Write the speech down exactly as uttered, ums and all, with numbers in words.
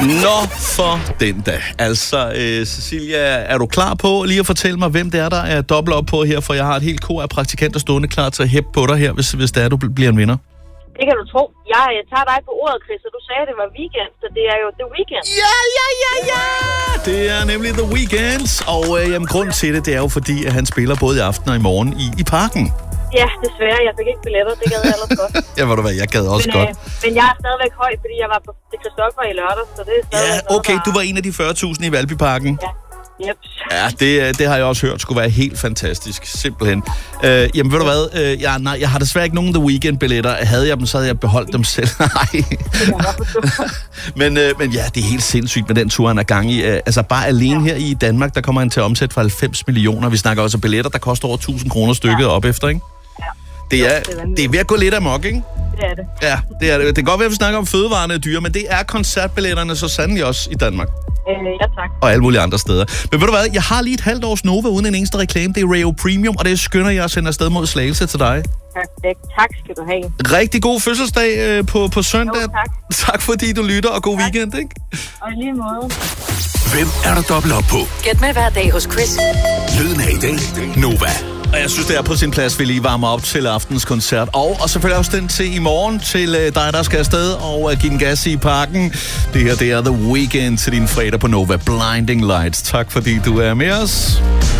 Nå, for den da. Altså, øh, Cecilia, er du klar på lige at fortælle mig, hvem det er, der er dobbelt op på her? For jeg har et helt kor af praktikanter stående klar til at hæppe på dig her, hvis, hvis det er, du bliver en vinder. Det kan du tro. Jeg tager dig på ordet, Chris, og du sagde, at det var weekend, så det er jo The Weeknd. Ja, ja, ja, ja! Det er nemlig The Weeknd, og øh, jamen, grunden til det, det er jo fordi, at han spiller både i aften og i morgen i, i parken. Ja, desværre. Jeg fik ikke billetter. Det gad jeg ellers godt. Ja, ved du hvad, jeg gad også men, godt. Øh, men jeg er stadigvæk høj, fordi jeg var på det Christoffer i lørdag, så det er stadigvæk Ja, okay, noget, du var en af de fyrre tusind i Valbyparken. Ja. Yep. Ja, det, det har jeg også hørt skulle være helt fantastisk, simpelthen. Øh, jamen ved du hvad, øh, jeg, nej, jeg har desværre ikke nogen The Weeknd-billetter. Havde jeg dem, så havde jeg beholdt dem selv. Nej. men, øh, men ja, det er helt sindssygt med den tur, han er gang i. Øh, altså bare alene ja. her i Danmark, der kommer han til at omsætte for halvfems millioner. Vi snakker også billetter, der koster over tusind kroner stykket ja. op efter, ikke? Ja. Det er, det er ved at gå lidt amok, ikke? Det er det. Ja, det er det. Det kan godt være, at vi snakker om fødevarene og dyre, men det er koncertbilletterne så sandelig også i Danmark. Øh, ja, tak. Og alle mulige andre steder. Men ved du hvad, jeg har lige et halvt års Nova uden en eneste reklame. Det er Rayo Premium, og det skynder jeg at sende afsted mod Slagelse til dig. Perfekt. Tak skal du have. Rigtig god fødselsdag øh, på, på søndag. Jo, tak. Tak fordi du lytter, og god tak. weekend, ikke? Og i lige måde. Hvem er der dobbelt op på? Gæt med hver dag hos Chris. Lyden af i dag. Nova. Og jeg synes, det er på sin plads, vi lige varmer op til aftens koncert. Og, og selvfølgelig også den til i morgen til øh, dig, der skal afsted og uh, give den gas i parken. Det her, det er The Weeknd til din fredag på Nova. Blinding Lights. Tak fordi du er med os.